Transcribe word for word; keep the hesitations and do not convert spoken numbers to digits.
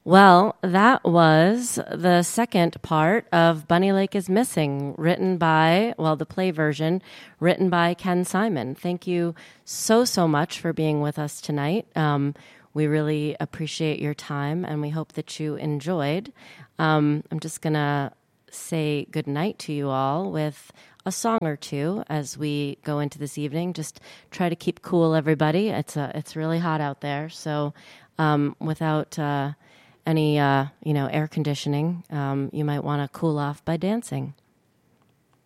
Well, that was the second part of Bunny Lake is Missing, written by, well, the play version, written by Ken Simon. Thank you so, so much for being with us tonight. Um, we really appreciate your time, and we hope that you enjoyed. Um, I'm just going to say goodnight to you all with a song or two as we go into this evening. Just try to keep cool, everybody. It's, a, it's really hot out there, so um, without... Uh, any, uh, you know, air conditioning, um, you might want to cool off by dancing.